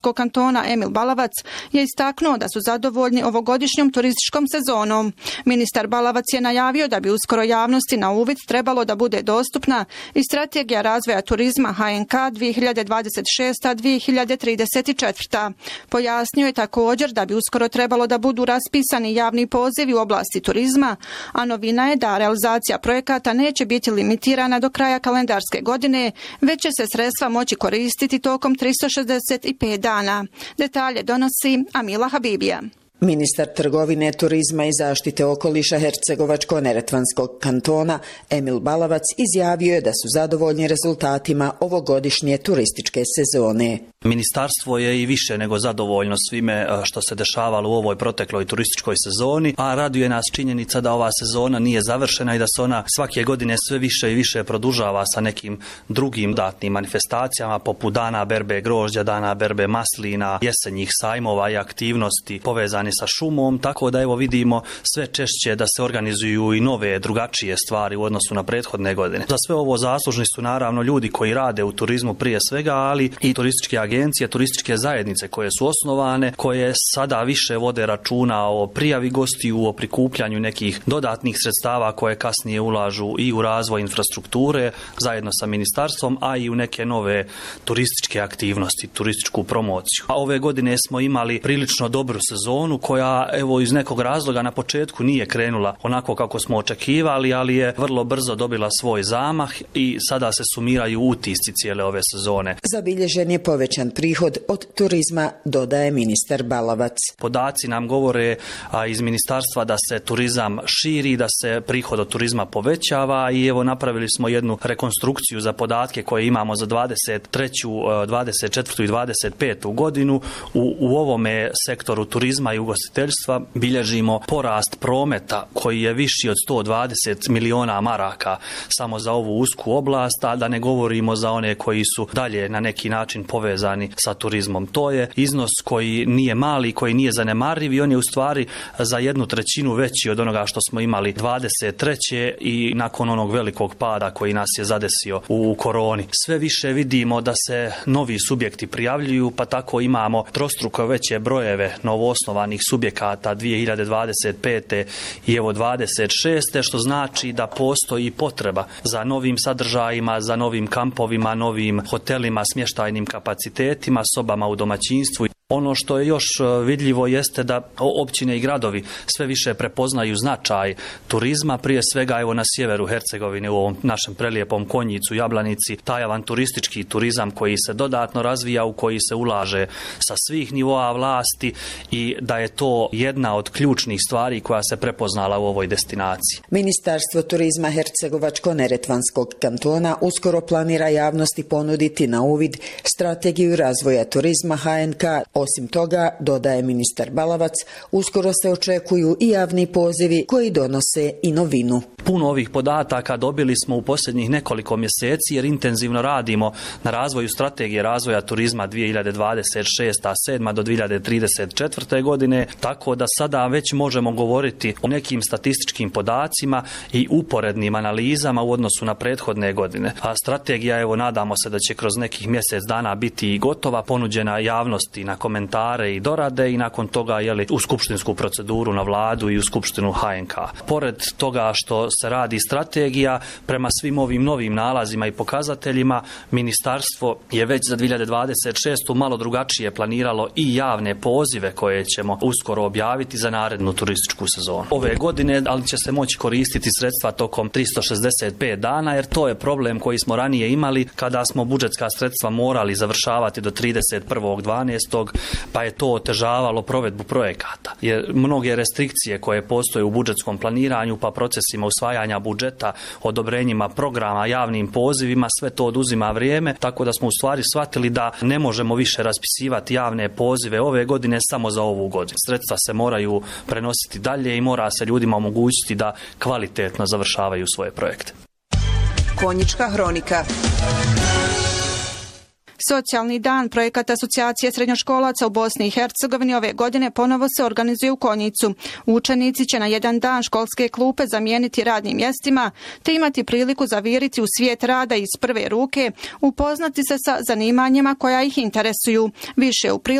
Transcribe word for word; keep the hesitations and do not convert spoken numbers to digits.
kantona Emil Balavac je istaknuo da su zadovoljni ovogodišnjom turističkom sezonom. Ministar Balavac je najavio da bi uskoro javnosti na uvid trebalo da bude dostupna i strategija razvoja turizma H N K dvije hiljade dvadeset šesta do dvije hiljade trideset četvrta. Pojasnio je također da bi uskoro trebalo da budu raspisani javni pozivi u oblasti turizma, a novina je da realizacija projekata neće biti limitirana do kraja kalendarske godine, već će se sredstva moći koristiti tokom tristo šezdeset pet dana. Detalje donosi Amila Habibija. Ministar trgovine, turizma i zaštite okoliša Hercegovačko-neretvanskog kantona Emil Balavac izjavio je da su zadovoljni rezultatima ovogodišnje turističke sezone. Ministarstvo je i više nego zadovoljno svime što se dešavalo u ovoj protekloj turističkoj sezoni, a raduje nas činjenica da ova sezona nije završena i da se ona svake godine sve više i više produžava sa nekim drugim datnim manifestacijama poput dana berbe grožđa, dana berbe maslina, jesenjih sajmova i aktivnosti povezani sa šumom, tako da evo vidimo sve češće da se organizuju i nove drugačije stvari u odnosu na prethodne godine. Za sve ovo zaslužni su naravno ljudi koji rade u turizmu prije svega, ali i turističke agencije, turističke zajednice koje su osnovane, koje sada više vode računa o prijavi gostiju, o prikupljanju nekih dodatnih sredstava koje kasnije ulažu i u razvoj infrastrukture zajedno sa ministarstvom, a i u neke nove turističke aktivnosti, turističku promociju. A ove godine smo imali prilično dobru sezonu koja evo iz nekog razloga na početku nije krenula onako kako smo očekivali, ali je vrlo brzo dobila svoj zamah i sada se sumiraju utisci cijele ove sezone. Zabilježen je povećan prihod od turizma, dodaje ministar Balavac. Podaci nam govore a, iz ministarstva da se turizam širi, da se prihod od turizma povećava i evo napravili smo jednu rekonstrukciju za podatke koje imamo za dvadeset treću, dvadeset četvrtu i dvadeset petu godinu. U, u ovome sektoru turizma i ugostiteljstva bilježimo porast prometa koji je viši od sto dvadeset miliona maraka samo za ovu usku oblast, a da ne govorimo za one koji su dalje na neki način povezani sa turizmom. To je iznos koji nije mali, koji nije zanemariv i on je u stvari za jednu trećinu veći od onoga što smo imali dvadeset treće i nakon onog velikog pada koji nas je zadesio u koroni. Sve više vidimo da se novi subjekti prijavljuju, pa tako imamo trostruko veće brojeve novoosnovanih subjekata dvije hiljade dvadeset pete i evo dvadeset šeste, što znači da postoji potreba za novim sadržajima, za novim kampovima, novim hotelima, smještajnim kapacitetima, sobama u domaćinstvu. Ono što je još vidljivo jeste da općine i gradovi sve više prepoznaju značaj turizma, prije svega evo na sjeveru Hercegovine u ovom našem prelijepom Konjicu, Jablanici, taj avanturistički turizam koji se dodatno razvija, u koji se ulaže sa svih nivoa vlasti i da je to jedna od ključnih stvari koja se prepoznala u ovoj destinaciji. Ministarstvo turizma Hercegovačko-neretvanskog kantona uskoro planira javnosti ponuditi na uvid strategiju razvoja turizma H N K. Osim toga, dodaje ministar Balavac, uskoro se očekuju i javni pozivi koji donose i novinu. Puno ovih podataka dobili smo u posljednjih nekoliko mjeseci jer intenzivno radimo na razvoju strategije razvoja turizma dvije hiljade dvadeset šesta sedma do dvije hiljade trideset četvrte godine, tako da sada već možemo govoriti o nekim statističkim podacima i uporednim analizama u odnosu na prethodne godine. A strategija, evo, nadamo se da će kroz nekih mjesec dana biti i gotova, ponuđena javnosti na komentare i dorade i nakon toga jeli, u skupštinsku proceduru na vladu i u skupštinu H N K. Pored toga što se radi strategija, prema svim ovim novim nalazima i pokazateljima, ministarstvo je već za dvije hiljade dvadeset šestu malo drugačije planiralo i javne pozive koje ćemo uskoro objaviti za narednu turističku sezonu. Ove godine, ali će se moći koristiti sredstva tokom tristo šezdeset pet dana, jer to je problem koji smo ranije imali kada smo budžetska sredstva morali završavati do trideset prvog dvanaestog pa je to otežavalo provedbu projekata. Jer mnoge restrikcije koje postoje u budžetskom planiranju pa procesima usvajanja budžeta, odobrenjima programa, javnim pozivima, sve to oduzima vrijeme, tako da smo u stvari shvatili da ne možemo više raspisivati javne pozive ove godine samo za ovu godinu. Sredstva se moraju prenositi dalje i mora se ljudima omogućiti da kvalitetno završavaju svoje projekte. Konjička hronika. Socijalni dan, projekat Asocijacije srednjoškolaca u Bosni i Hercegovini ove godine ponovo se organizuje u Konjicu. Učenici će na jedan dan školske klupe zamijeniti radnim mjestima te imati priliku zaviriti u svijet rada iz prve ruke, upoznati se sa zanimanjima koja ih interesuju. Više u